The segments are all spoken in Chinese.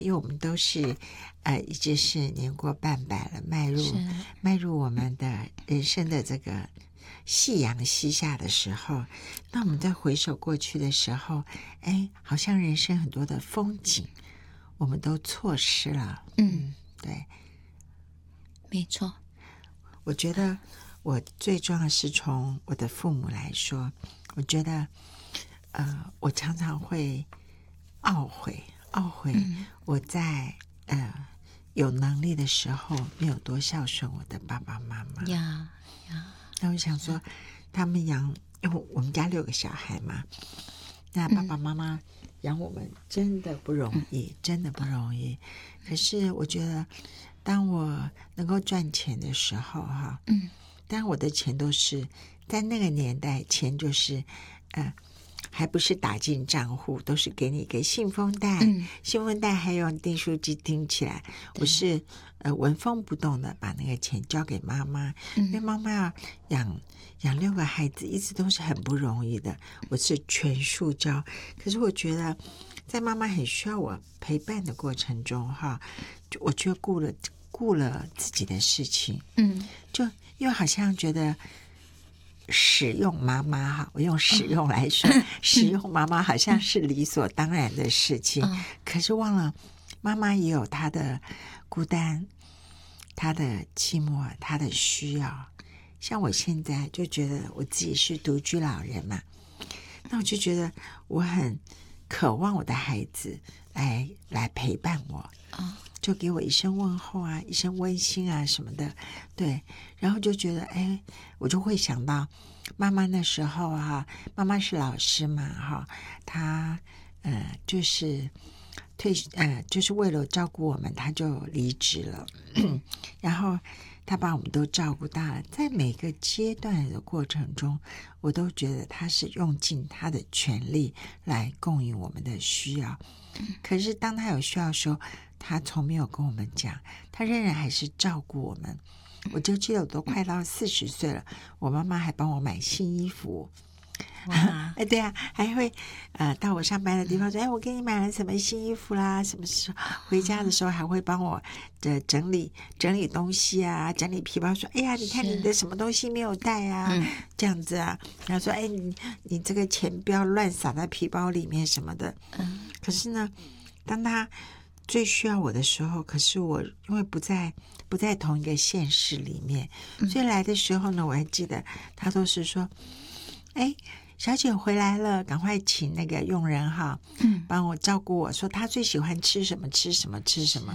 因为我们都是已经是年过半百了，迈入我们的人生的这个夕阳西下的时候，那我们在回首过去的时候，好像人生很多的风景我们都错失了。对， 没错。 我觉得我最重要的是从我的父母来说，我觉得我常常会懊悔我在有能力的时候没有多孝顺我的爸爸妈妈呀。 那我想说他们因为我们家6个小孩嘛，那爸爸妈妈养我们真的不容易，真的不容易。可是我觉得当我能够赚钱的时候但我的钱都是在那个年代，钱就是还不是打进账户，都是给你一个信封袋，信封袋还用订书机钉起来。我是纹风不动的把那个钱交给妈妈，因为妈妈要养6个孩子一直都是很不容易的，我是全数交。可是我觉得在妈妈很需要我陪伴的过程中我却顾了自己的事情，就因为好像觉得使用妈妈我用使用来说，使用妈妈好像是理所当然的事情，可是忘了妈妈也有她的孤单，她的寂寞，她的需要。像我现在就觉得我自己是独居老人嘛，那我就觉得我很渴望我的孩子来陪伴我，就给我一声问候一声温馨什么的。对，然后就觉得我就会想到妈妈那时候妈妈是老师嘛她就是就是为了照顾我们，她就离职了然后她把我们都照顾大了，在每个阶段的过程中，我都觉得她是用尽她的全力来供应我们的需要。可是当她有需要的时候，她从没有跟我们讲，她仍然还是照顾我们。我就记得我都快到40岁了，我妈妈还帮我买新衣服。对啊，还会到我上班的地方说，我给你买了什么新衣服啦，什么时候回家的时候还会帮我整理东西整理皮包，说哎呀你看你的什么东西没有带这样子然后说你这个钱不要乱撒在皮包里面什么的。可是呢，当他最需要我的时候，可是我因为不在同一个县市里面，所以来的时候呢，我还记得他都是说小姐回来了，赶快请那个佣人帮我照顾我，说他最喜欢吃什么吃什么吃什么。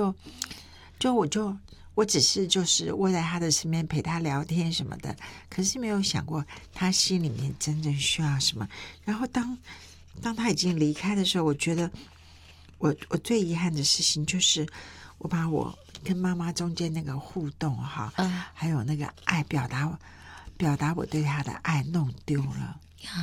我只是就是窝在他的身边陪他聊天什么的，可是没有想过他心里面真正需要什么。然后当他已经离开的时候，我觉得我最遗憾的事情就是我把我跟妈妈中间那个互动还有那个爱表达我对他的爱弄丢了。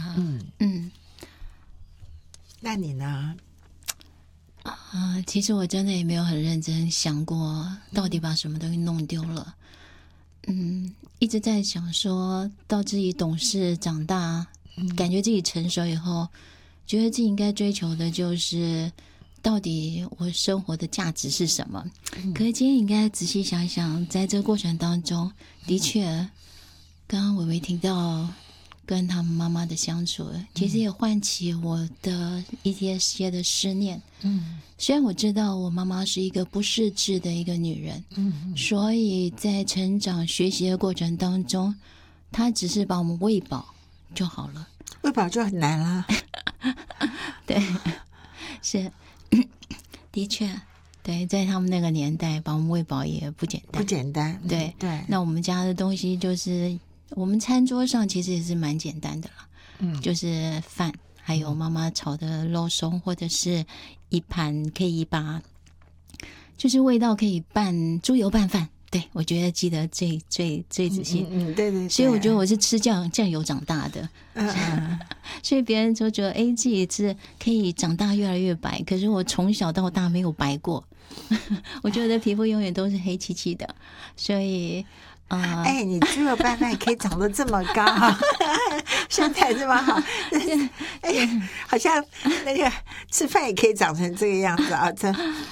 那你呢？ 其实我真的也没有很认真想过到底把什么东西弄丢了。一直在想说到自己懂事长大，感觉自己成熟以后，觉得自己应该追求的就是到底我生活的价值是什么。可是今天应该仔细想想，在这个过程当中，的确刚刚伟伟听到跟他们妈妈的相处，其实也唤起我的一些的思念。虽然我知道我妈妈是一个不识字的一个女人，所以在成长学习的过程当中，她只是把我们喂饱就好了。 喂饱就很难了。 对，是的确，对，在他们那个年代，把我们喂饱也不简单， 不简单。 对对。 那我们家的东西就是我们餐桌上其实也是蛮简单的啦，就是饭，还有妈妈炒的肉松，或者是一盘可以把，就是味道可以拌猪油拌饭。对，我觉得记得最仔细。 对。 所以我觉得我是吃酱油长大的。所以别人就觉得自己是可以长大越来越白，可是我从小到大没有白过。我觉得我的皮肤永远都是黑漆漆的，所以你猪油拌饭可以长得这么高身材这么好好像那个吃饭也可以长成这个样子